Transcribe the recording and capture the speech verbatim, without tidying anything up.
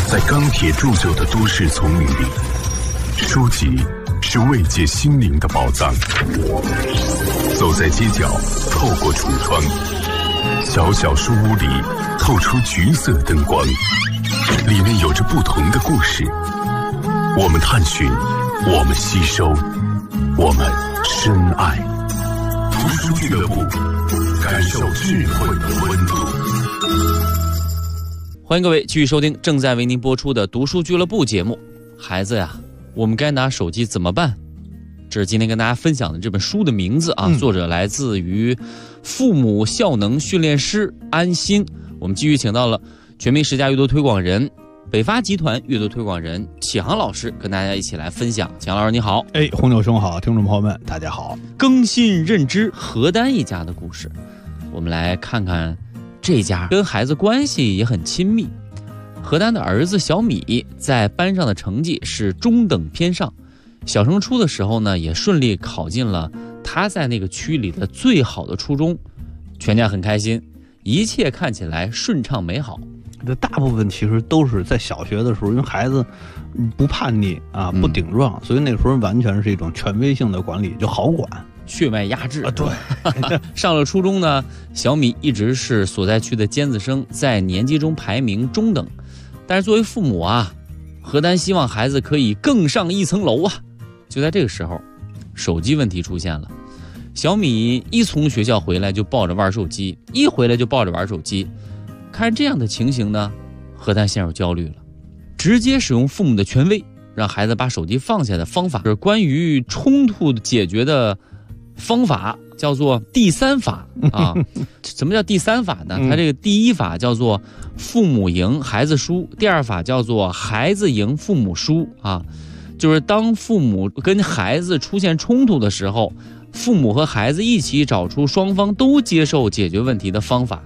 在钢铁铸就的都市丛林里，书籍是慰藉心灵的宝藏。走在街角，透过橱窗，小小书屋里透出橘色灯光，里面有着不同的故事。我们探寻，我们吸收，我们深爱。读书俱乐部，感受智慧的温度。 欢迎各位继续收听正在为您播出的读书俱乐部节目。孩子呀，我们该拿手机怎么办？这是今天跟大家分享的这本书的名字啊，嗯、作者来自于父母效能训练师安心。我们继续请到了全民十佳阅读推广人、北发集团阅读推广人启航老师，跟大家一起来分享。启航老师你好。 哎，红牛兄好，听众朋友们大家好。 更新认知何丹一家的故事，我们来看看这家跟孩子关系也很亲密。何丹的儿子小米在班上的成绩是中等偏上，小升初的时候呢，也顺利考进了他在那个区里的最好的初中，全家很开心，一切看起来顺畅美好。 这大部分其实都是在小学的时候，因为孩子不叛逆啊，不顶撞，嗯、所以那时候完全是一种权威性的管理，就好管。 血脉压制啊，对。 上了初中呢，小米一直是所在区的尖子生，在年级中排名中等。但是作为父母啊，何丹希望孩子可以更上一层楼啊。就在这个时候，手机问题出现了。小米一从学校回来就抱着玩手机，一回来就抱着玩手机。看这样的情形呢，何丹陷入焦虑了，直接使用父母的权威，让孩子把手机放下的方法是关于冲突解决的方法，叫做第三法啊。什么叫第三法呢？它这个第一法叫做父母赢孩子输，第二法叫做孩子赢父母输啊。就是当父母跟孩子出现冲突的时候，父母和孩子一起找出双方都接受解决问题的方法。